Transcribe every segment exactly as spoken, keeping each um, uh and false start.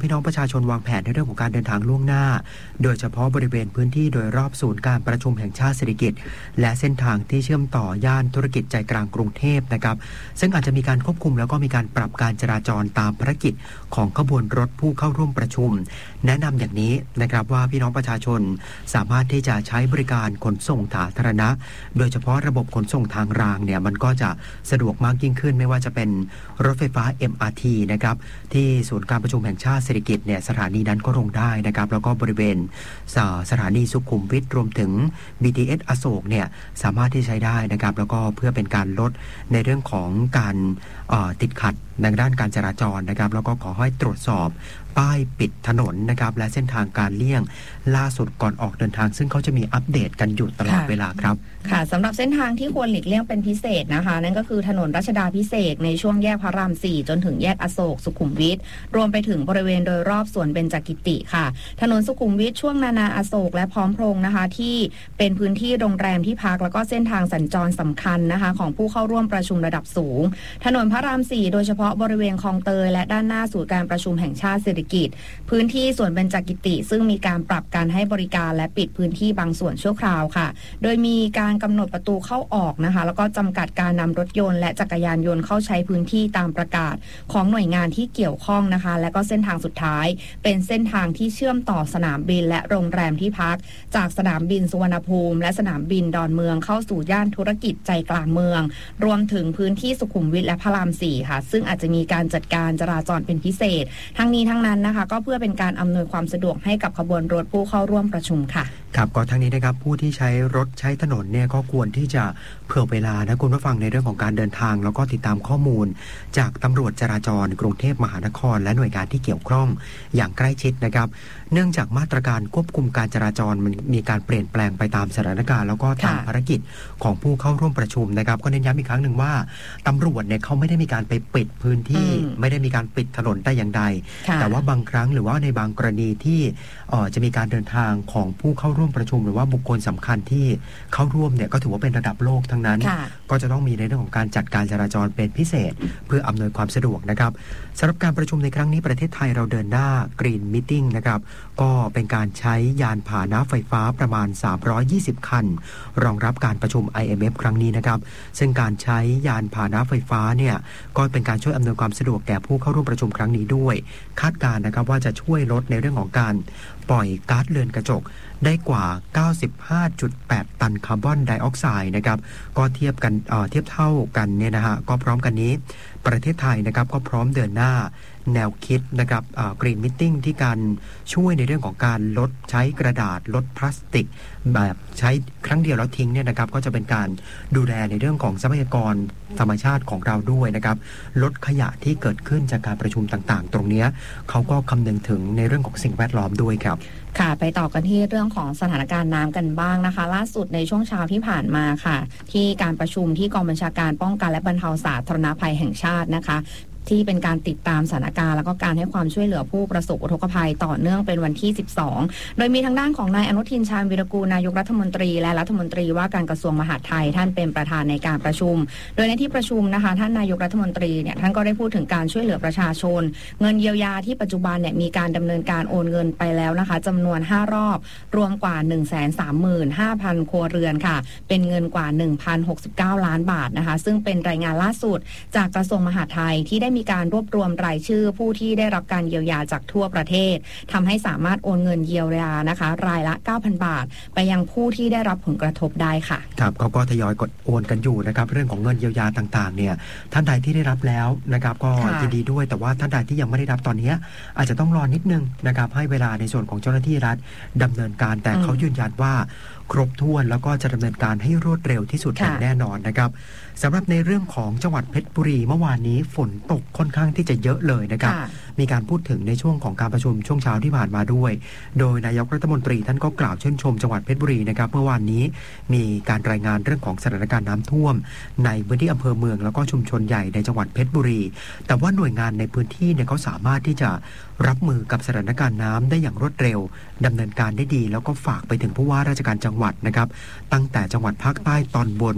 พี่น้องประชาชนวางแผนในเรื่องของการเดินทางล่วงหน้าโดยเฉพาะบริเวณพื้นที่โดยรอบศูนย์การประชุมแห่งชาติสิริกิติ์และเส้นทางที่เชื่อมต่อย่านธุรกิจใจกลางกรุงเทพนะครับซึ่งอาจจะมีการควบคุมแล้วก็มีการปรับการจราจรตามภารกิจของขบวนรถผู้เข้าร่วมประชุมแนะนำอย่างนี้นะครับว่าพี่น้องประชาชนสามารถที่จะใช้บริการขนส่งสาธารณะโดยเฉพาะระบบขนส่งทางรางเนี่ยมันก็จะสะดวกมากยิ่งขึ้นไม่ว่าจะเป็นรถไฟฟ้า เอ็ม อาร์ ที นะครับที่ศูนย์การประชุมแห่งชาติสิริกิติ์เนี่ยสถานีนั้นก็ลงได้นะครับแล้วก็บริเวณสถานีสุขุมวิทรวมถึง บี ที เอส อโศกเนี่ยสามารถที่ใช้ได้นะครับแล้วก็เพื่อเป็นการลดในเรื่องของการติดขัดในด้านการจราจรนะครับแล้วก็ขอให้ตรวจสอบป้ายปิดถนนนะครับและเส้นทางการเลี่ยงล่าสุดก่อนออกเดินทางซึ่งเขาจะมีอัปเดตกันอยู่ตลอดเวลาครับค่ะสำหรับเส้นทางที่ควรหลีกเลี่ยงเป็นพิเศษนะคะนั่นก็คือถนนรัชดาภิเษกในช่วงแยกพระรามสี่จนถึงแยกอโศกสุขุมวิทรวมไปถึงบริเวณโดยรอบสวนเบญจกิติค่ะถนนสุขุมวิทช่วงนานาอโศกและพร้อมพงษ์นะคะที่เป็นพื้นที่โรงแรมที่พักแล้วก็เส้นทางสัญจรสำคัญนะคะของผู้เข้าร่วมประชุมระดับสูงถนนพระรามสี่โดยเฉพาะบริเวณคลองเตยและด้านหน้าศูนย์การประชุมแห่งชาติสิริกิติ์พื้นที่สวนเบญจกิติซึ่งมีการปรับการให้บริการและปิดพื้นที่บางส่วนชั่วคราวค่ะโดยมีการกำหนดประตูเข้าออกนะคะแล้วก็จำกัดการนำรถยนต์และจักรยานยนต์เข้าใช้พื้นที่ตามประกาศของหน่วยงานที่เกี่ยวข้องนะคะและก็เส้นทางสุดท้ายเป็นเส้นทางที่เชื่อมต่อสนามบินและโรงแรมที่พักจากสนามบินสุวรรณภูมิและสนามบินดอนเมืองเข้าสู่ย่านธุรกิจใจกลางเมืองรวมถึงพื้นที่สุขุมวิทและพระรามสี่ค่ะซึ่งอาจจะมีการจัดการจราจรเป็นพิเศษทั้งนี้ทั้งนั้นนะคะก็เพื่อเป็นการอำนวยความสะดวกให้กับขบวนรถผู้เข้าร่วมประชุมค่ะครับก็ทั้งนี้นะครับผู้ที่ใช้รถใช้ถนนเนี่ยก็ควรที่จะเผื่อเวลานะคุณผู้ฟังในเรื่องของการเดินทางแล้วก็ติดตามข้อมูลจากตำรวจจราจรกรุงเทพมหานครและหน่วยงานที่เกี่ยวข้องอย่างใกล้ชิดนะครับเนื่องจากมาตรการควบคุมการจราจรมันมีการเปลี่ยนแปลงไปตามสถานการณ์แล้วก็ตามภารกิจของผู้เข้าร่วมประชุมนะครับก็เน้นย้ำอีกครั้งหนึ่งว่าตำรวจเนี่ยเขาไม่ได้มีการไปปิดพื้นที่ไม่ได้มีการปิดถนนแต่อย่างใดแต่ว่าบางครั้งหรือว่าในบางกรณีที่จะมีการเดินทางของผู้เข้าร่วมประชุมหรือว่าบุคคลสำคัญที่เข้าร่วมเนี่ยก็ถือว่าเป็นระดับโลกทั้งนั้นก็จะต้องมีในเรื่องของการจัดการจราจรเป็นพิเศษเพื่ออำนวยความสะดวกนะครับสำหรับการประชุมในครั้งนี้ประเทศไทยเราเดินหน้า Green Meeting นะครับก็เป็นการใช้ยานพาหนะไฟฟ้าประมาณสามร้อยยี่สิบคันรองรับการประชุม ไอ เอ็ม เอฟ ครั้งนี้นะครับซึ่งการใช้ยานพาหนะไฟฟ้าเนี่ยก็เป็นการช่วยอำนวยความสะดวกแก่ผู้เข้าร่วมประชุมครั้งนี้ด้วยคาดการณ์นะครับว่าจะช่วยลดในเรื่องของการปล่อยก๊าซเรือนกระจกได้กว่า เก้าสิบห้าจุดแปด ตันคาร์บอนไดออกไซด์นะครับก็เทียบกันเอ่อเทียบเท่ากันเนี่ยนะฮะก็พร้อมกันนี้ประเทศไทยนะครับก็พร้อมเดินหน้าแนวคิดนะครับเอ่อ Green Meeting ที่การช่วยในเรื่องของการลดใช้กระดาษลดพลาสติกแบบใช้ครั้งเดียวแล้วทิ้งเนี่ยนะครับก็จะเป็นการดูแลในเรื่องของทรัพยากรธรรมชาติของเราด้วยนะครับลดขยะที่เกิดขึ้นจากการประชุมต่างๆตรงนี้เขาก็คำนึงถึงในเรื่องของสิ่งแวดล้อมด้วยครับค่ะไปต่อกันที่เรื่องของสถานการณ์น้ำกันบ้างนะคะล่าสุดในช่วงเช้าที่ผ่านมาค่ะที่การประชุมที่กองบัญชาการป้องกันและบรรเทาสาธารณภัยแห่งชาตินะคะที่เป็นการติดตามสถานการณ์แล้วก็การให้ความช่วยเหลือผู้ประสบอุทกภัยต่อเนื่องเป็นวันที่สิบสองโดยมีทางด้านของนายอนุทินชาญวีรกูลนายกรัฐมนตรีและรัฐมนตรีว่าการกระทรวงมหาดไทยท่านเป็นประธานในการประชุมโดยในที่ประชุมนะคะท่านนายกรัฐมนตรีเนี่ยท่านก็ได้พูดถึงการช่วยเหลือประชาชนเงินเยียวยาที่ปัจจุบันเนี่ยมีการดำเนินการโอนเงินไปแล้วนะคะจำนวนห้ารอบรวมกว่า หนึ่งแสนสามหมื่นห้าพัน ครัวเรือนค่ะเป็นเงินกว่า หนึ่งพันหกสิบเก้า ล้านบาทนะคะซึ่งเป็นรายงานล่าสุดจากกระทรวงมหาดไทยที่ได้มีการรวบรวมรายชื่อผู้ที่ได้รับการเยียวยาจากทั่วประเทศทำให้สามารถโอนเงินเยียวยานะคะรายละ เก้าพัน บาทไปยังผู้ที่ได้รับผลกระทบได้ค่ะครับเขาก็ทยอยกดโอนกันอยู่นะครับเรื่องของเงินเยียวยาต่างๆเนี่ยท่านใดที่ได้รับแล้วนะครับก็ยินดีด้วยแต่ว่าท่านใดที่ยังไม่ได้รับตอนนี้อาจจะต้องรอนิดนึงนะครับให้เวลาในส่วนของเจ้าหน้าที่รัฐดำเนินการแต่เขายืนยันว่าครบถ้วนแล้วก็จะดำเนินการให้รวดเร็วที่สุดอย่างแน่นอนนะครับสำหรับในเรื่องของจังหวัดเพชรบุรีเมื่อวานนี้ฝนตกค่อนข้างที่จะเยอะเลยนะครับมีการพูดถึงในช่วงของการประชุมช่วงเช้าที่ผ่านมาด้วยโดยนายกรัฐมนตรีท่านก็กล่าวชื่นชมจังหวัดเพชรบุรีนะครับเมื่อวานนี้มีการรายงานเรื่องของสถานการณ์น้ำท่วมในพื้นที่อำเภอเมืองแล้วก็ชุมชนใหญ่ในจังหวัดเพชรบุรีแต่ว่าหน่วยงานในพื้นที่เนี่ยเขาสามารถที่จะรับมือกับสถานการณ์น้ำได้อย่างรวดเร็วดำเนินการได้ดีแล้วก็ฝากไปถึงผู้ว่าราชการจังหวัดนะครับตั้งแต่จังหวัดภาคใต้ตอนบน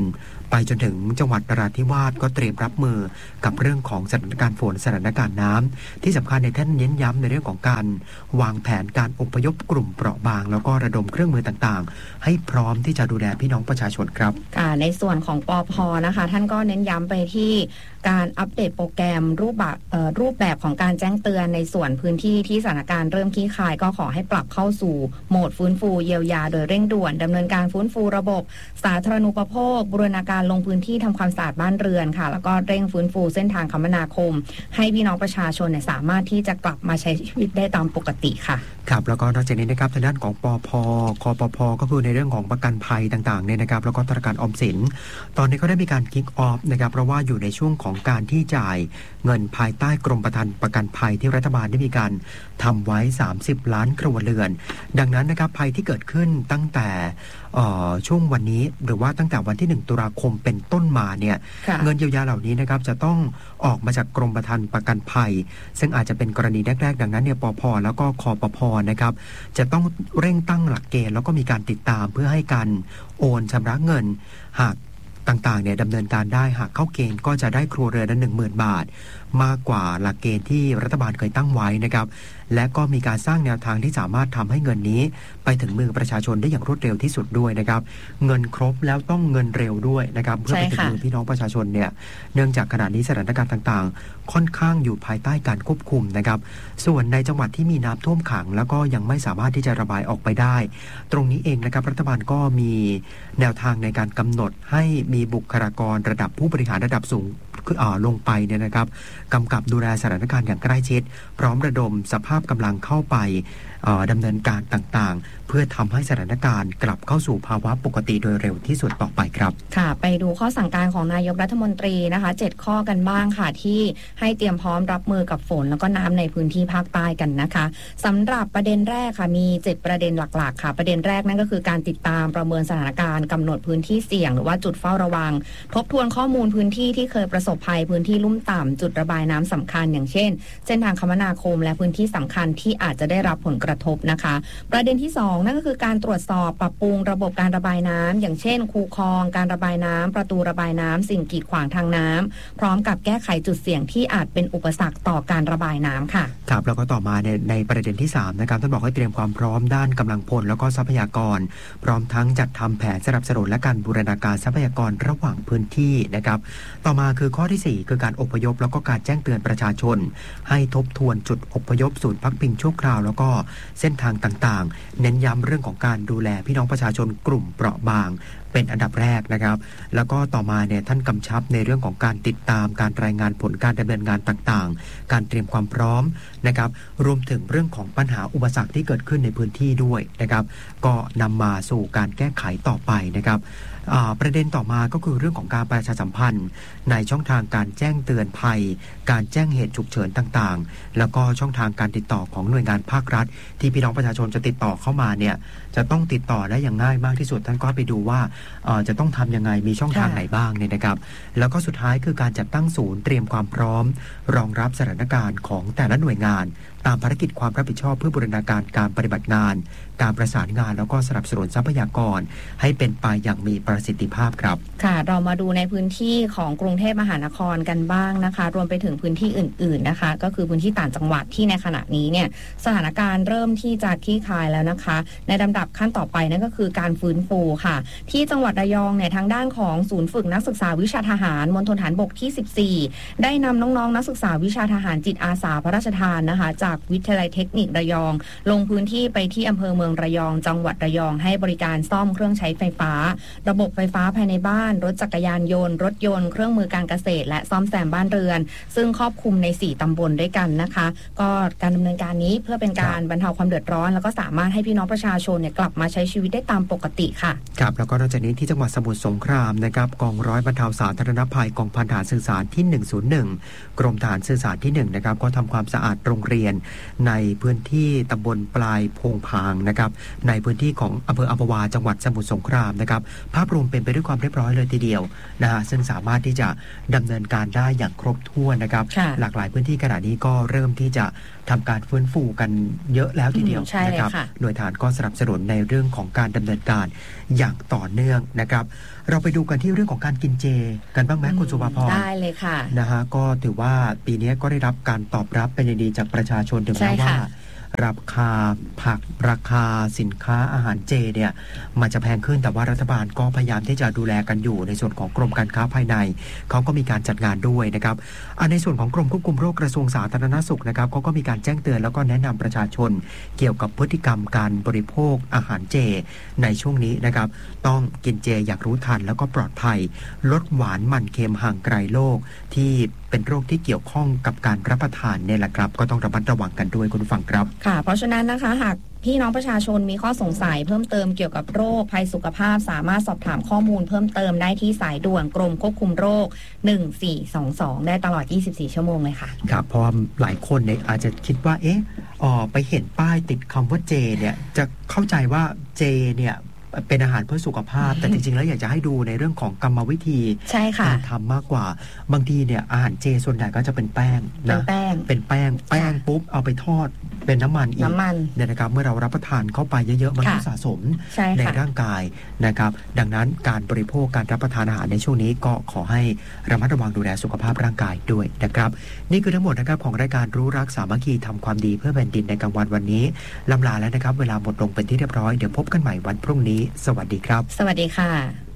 ไปจนถึงจังหวัดนราธิวาสก็เตรียมรับมือกับเรื่องของสถานการณ์ฝนสถานการณ์น้ำที่สำคัญในท่านเน้นย้ำในเรื่องของการวางแผนการอพยพกลุ่มเปราะบางแล้วก็ระดมเครื่องมือต่างๆให้พร้อมที่จะดูแลพี่น้องประชาชนครับในส่วนของปภ.นะคะท่านก็เน้นย้ำไปที่การอัปเดตโปรแกรมรูปแบบรูปแบบของการแจ้งเตือนในส่วนพื้นที่ที่สถานการณ์เริ่มคลี่คลายก็ขอให้ปรับเข้าสู่โหมดฟื้นฟูเยียวยาโดยเร่งด่วนดำเนินการฟื้นฟูระบบสาธารณูปโภคบูรณาการลงพื้นที่ทำความสะอาดบ้านเรือนค่ะแล้วก็เร่งฟื้นฟูเส้นทางคมนาคมให้พี่น้องประชาชนเนี่ยสามารถที่จะกลับมาใช้ชีวิตได้ตามปกติค่ะครับแล้วก็นอกจากนี้นะครับทางด้านของปภ.คปภ.ก็คือในเรื่องของประกันภัยต่างๆเนี่ยนะครับแล้วก็ธนาคารออมสินตอนนี้ก็ได้มีการคิกออฟนะครับเพราะว่าอยู่ในช่วงของการที่จ่ายเงินภายใต้กรมประกันประกันภัยที่รัฐบาลได้มีการทำไว้สามสิบล้านครัวเรือนดังนั้นนะครับภัยที่เกิดขึ้นตั้งแต่ช่วงวันนี้หรือว่าตั้งแต่วันที่หนึ่งตุลาคมเป็นต้นมาเนี่ยเงินเยียวยาเหล่านี้นะครับจะต้องออกมาจากกรมประกันประกันภัยซึ่งอาจจะเป็นกรณีแรกๆดังนั้นเนี่ยปภ.แล้วก็คปภ.นะครับจะต้องเร่งตั้งหลักเกณฑ์แล้วก็มีการติดตามเพื่อให้การโอนชำระเงินหากต่างๆเนี่ยดำเนินการได้หากเข้าเกณฑ์ก็จะได้ครัวเรือนละหนึ่งหมื่นบาทมากกว่าหลักเกณฑ์ที่รัฐบาลเคยตั้งไว้นะครับและก็มีการสร้างแนวทางที่สามารถทำให้เงินนี้ไปถึงมือประชาชนได้อย่างรวดเร็วที่สุดด้วยนะครับเงินครบแล้วต้องเงินเร็วด้วยนะครับเพื่อไปถึงมือพี่น้องประชาชนเนี่ยเนื่องจากขณะนี้สถานการณ์ต่างๆค่อนข้างอยู่ภายใต้การควบคุมนะครับส่วนในจังหวัดที่มีน้ำท่วมขังแล้วก็ยังไม่สามารถที่จะระบายออกไปได้ตรงนี้เองนะครับรัฐบาลก็มีแนวทางในการกำหนดให้มีบุคลากรระดับผู้บริหารระดับสูงลงไปเนี่ยนะครับกำกับดูแลสถานการณ์อย่างใกล้ชิดพร้อมระดมสภาพกำลังเข้าไปดำเนินการต่างๆเพื่อทำให้สถานการณ์กลับเข้าสู่ภาวะปกติโดยเร็วที่สุดต่อไปครับค่ะไปดูข้อสั่งการของนายกรัฐมนตรีนะคะเจ็ดข้อกันบ้างค่ะที่ให้เตรียมพร้อมรับมือกับฝนแล้วก็น้ำในพื้นที่ภาคใต้กันนะคะสำหรับประเด็นแรกค่ะมีเจ็ดประเด็นหลักๆค่ะประเด็นแรกนั่นก็คือการติดตามประเมินสถานการณ์กำหนดพื้นที่เสี่ยงหรือว่าจุดเฝ้าระวังทบทวนข้อมูลพื้นที่ที่เคยประสบภัยพื้นที่ลุ่มต่ำจุดระบายน้ำสำคัญอย่างเช่นเส้นทางคมนาคมและพื้นที่สำคัญที่อาจจะได้รับผลกระทบนะคะประเด็นที่สองนั่นก็คือการตรวจสอบปรับปรุงระบบการระบายน้ำอย่างเช่นคูคลองการระบายน้ำประตูระบายน้ำสิ่งกีดขวางทางน้ำพร้อมกับแก้ไขจุดเสี่ยงที่อาจเป็นอุปสรรคต่อการระบายน้ำค่ะครับแล้วก็ต่อมาในในประเด็นที่สามนะครับท่านบอกให้เตรียมความพร้อมด้านกำลังพลแล้วก็ทรัพยากรพร้อมทั้งจัดทำแผนสนับสนุนและการบูรณาการทรัพยากรระหว่างพื้นที่นะครับต่อมาคือข้อที่สี่คือการอพยพแล้วก็การแจ้งเตือนประชาชนให้ทบทวนจุดอพยพศูนย์พักพิงชั่วคราวแล้วก็เส้นทางต่างๆเน้นย้ำเรื่องของการดูแลพี่น้องประชาชนกลุ่มเปราะบางเป็นอันดับแรกนะครับแล้วก็ต่อมาเนี่ยท่านกำชับในเรื่องของการติดตามการรายงานผลการดำเนินงานต่างๆการเตรียมความพร้อมนะครับรวมถึงเรื่องของปัญหาอุปสรรคที่เกิดขึ้นในพื้นที่ด้วยนะครับก็นำมาสู่การแก้ไขต่อไปนะครับประเด็นต่อมาก็คือเรื่องของการประชาสัมพันธ์ในช่องทางการแจ้งเตือนภัยการแจ้งเหตุฉุกเฉินต่างๆแล้วก็ช่องทางการติดต่อของหน่วยงานภาครัฐที่พี่น้องประชาชนจะติดต่อเข้ามาเนี่ยจะต้องติดต่อได้อย่างง่ายมากที่สุดท่านก็ไปดูว่าจะต้องทำยังไงมีช่องทางไหนบ้างเนี่ยนะครับแล้วก็สุดท้ายคือการจัดตั้งศูนย์เตรียมความพร้อมรองรับสถานการณ์ของแต่ละหน่วยงานตามภารกิจความรับผิดชอบเพื่อบูรณาการการปฏิบัติงานการประสานงานแล้วก็สนับสนุนทรัพยากรให้เป็นไปอย่างมีประสิทธิภาพครับค่ะเรามาดูในพื้นที่ของกรุงเทพมหานครกันบ้างนะคะรวมไปถึงพื้นที่อื่นๆนะคะก็คือพื้นที่ต่างจังหวัดที่ในขณะนี้เนี่ยสถานการณ์เริ่มที่จะคลี่คลายแล้วนะคะในลำดับขั้นต่อไปนั่นก็คือการฟื้นฟูค่ะที่จังหวัดระยองเนี่ยทางด้านของศูนย์ฝึกนักศึกษาวิชาทหารมณฑลฐานบกที่สิบสี่ได้นำน้องๆนักศึกษาวิชาทหารจิตอาสาพระราชทานนะคะจากวิทยาลัยเทคนิคระยองลงพื้นที่ไปที่อำเภอเมืองระยองจังหวัดระยองให้บริการซ่อมเครื่องใช้ไฟฟ้าระบบไฟฟ้าภายในบ้านรถจักรยานยนต์รถยนต์เครื่องมือการเกษตรและซ่อมแซมบ้านเรือนซึ่งครอบคลุมในสี่ตำบลด้วยกันนะคะก็การดำเนินการนี้เพื่อเป็นการบรรเทาความเดือดร้อนแล้วก็สามารถให้พี่น้องประชาชนเนี่ยกลับมาใช้ชีวิตได้ตามปกติค่ะครับแล้วก็นอกจากนี้ที่จังหวัดสมุทรสงครามนะครับกองร้อยบรรเทาสาธารณภัยกองพันทหารสื่อสารที่หนึ่งศูนย์หนึ่งกรมทหารสื่อสารที่หนึ่งนะครับก็ทำความสะอาดโรงเรียนในพื้นที่ตำบลปลายโพงพางนะครับในพื้นที่ของอำเภออัมพวาจังหวัดสมุทรสงครามนะครับภาพรวมเป็นไปด้วยความเรียบร้อยเลยทีเดียวนะฮะซึ่งสามารถที่จะดำเนินการได้อย่างครบถ้วนนะครับหลากหลายพื้นที่ขณะนี้ก็เริ่มที่จะทำการฟื้นฟูกันเยอะแล้วทีเดียวนะครับหน่วยทหารก็สนับสนุนในเรื่องของการดำเนินการอย่างต่อเนื่องนะครับเราไปดูกันที่เรื่องของการกินเจกันบ้างไหมคุณสุภาพรได้เลยค่ะนะฮะก็ถือว่าปีนี้ก็ได้รับการตอบรับเป็นอย่างดีจากประชาชนถึงแม้ว่าราคาผักราคาสินค้าอาหารเจเนี่ยมันจะแพงขึ้นแต่ว่ารัฐบาลก็พยายามที่จะดูแลกันอยู่ในส่วนของกรมการค้าภายในเขาก็มีการจัดงานด้วยนะครับในส่วนของกรมควบคุมโรคกระทรวงสาธารณสุขนะครับเขาก็มีการแจ้งเตือนแล้วก็แนะนำประชาชนเกี่ยวกับพฤติกรรมการบริโภคอาหารเจในช่วงนี้นะครับต้องกินเจอย่างรู้ทันแล้วก็ปลอดภัยลดหวานมันเค็มห่างไกลโรคที่เป็นโรคที่เกี่ยวข้องกับการรับประทานเนี่ยแหละครับก็ต้องระมัดระวังกันด้วยคุณผู้ฟังครับค่ะเพราะฉะนั้นนะคะหากพี่น้องประชาชนมีข้อสงสัยเพิ่มเติมเกี่ยวกับโรคภัยสุขภาพสามารถสอบถามข้อมูลเพิ่มเติมได้ที่สายด่วนกรมควบคุมโรคหนึ่งสี่สองสองได้ตลอดยี่สิบสี่ชั่วโมงเลยค่ะครับเพราะหลายคนเนี่ยอาจจะคิดว่าเอ๊ะอ๋อไปเห็นป้ายติดคำว่าเจเนี่ยจะเข้าใจว่าเจเนี่ยเป็นอาหารเพื่อสุขภาพแต่จริงๆแล้วอยากจะให้ดูในเรื่องของกรรมวิธีการทำมากกว่าบางทีเนี่ยอาหารเจส่วนใหญ่ก็จะเป็นแป้งนะแป้งเป็นแป้งแป้งปุ๊บเอาไปทอดเป็นน้ำมันอีกเนี่ยนะครับเมื่อเรารับประทานเข้าไปเยอะๆมันก็สะสมในร่างกายนะครับดังนั้นการบริโภคการรับประทานอาหารในช่วงนี้ก็ขอให้ระมัดระวังดูแลสุขภาพร่างกายด้วยนะครับนี่คือทั้งหมดนะครับของรายการรู้รักสามัคคีทำความดีเพื่อแผ่นดินในกลางวันวันนี้ลำลาแล้วนะครับเวลาหมดลงเป็นที่เรียบร้อยเดี๋ยวพบกันใหม่วันพรุ่งนี้สวัสดีครับสวัสดีค่ะ